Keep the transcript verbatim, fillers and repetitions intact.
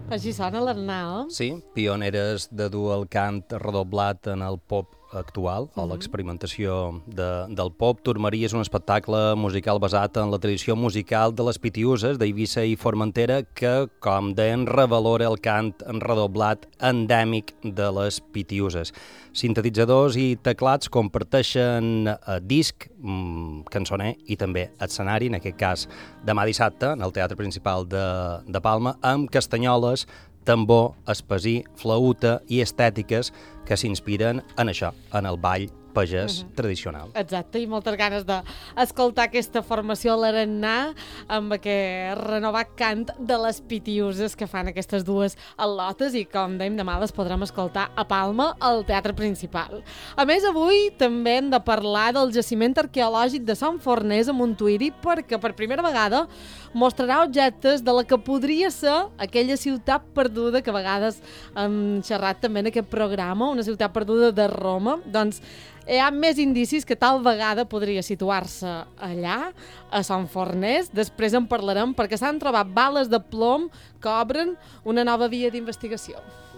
Així sona l'Arnau. Sí, pioneres de dur el cant redoblat en el pop actual, o Mhm. l'experimentació de, del pop. Turmaria és un espectacle musical basat en la tradició musical de les Pitiuses, d'Eivissa i Formentera, que, com deien, revalora el cant en redoblat endèmic de les Pitiuses. Sintetitzadors i teclats comparteixen eh, disc, mm, cançoner i també escenari, en aquest cas demà dissabte, en el Teatre Principal de, de Palma, amb castanyoles, tambor, espasí, flauta i estètiques que s'inspiren en això, en el ball pagès uh-huh. tradicional. Exacte, i moltes ganes d'escoltar aquesta formació a l'Arannà amb aquest renovat cant de les Pitiuses que fan aquestes dues al·lotes i, com dèiem, demà les podrem escoltar a Palma, al Teatre Principal. A més, avui també hem de parlar del jaciment arqueològic de Sant Forners a Montuïri, perquè per primera vegada mostrarà objectes de la que podria ser aquella ciutat perduda que a vegades hem xerrat també en aquest programa, una ciutat perduda de Roma. Doncs hi ha més indicis que tal vegada podria situar-se allà, a Sant Forners. Després en parlarem perquè s'han trobat bales de plom que obren una nova via d'investigació.